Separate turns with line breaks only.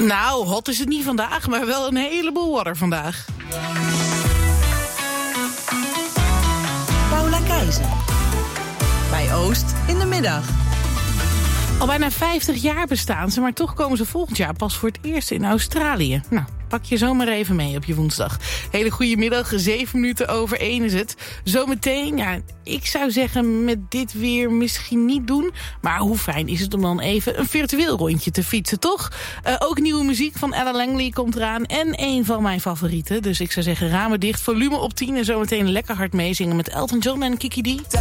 Nou, hot is het niet vandaag, maar wel een heleboel water vandaag.
Paula Keizer. Bij Oost in de middag.
Al bijna 50 jaar bestaan ze, maar toch komen ze volgend jaar pas voor het eerst in Australië. Nou, pak je zomaar even mee op je woensdag. Hele goede middag, 7 minuten over 1 is het. Zometeen, ja, ik zou zeggen met dit weer misschien niet doen. Maar hoe fijn is het om dan even een virtueel rondje te fietsen, toch? Ook nieuwe muziek van Ella Langley komt eraan. En een van mijn favorieten. Dus ik zou zeggen ramen dicht, volume op 10 en zometeen lekker hard meezingen met Elton John en Kiki D.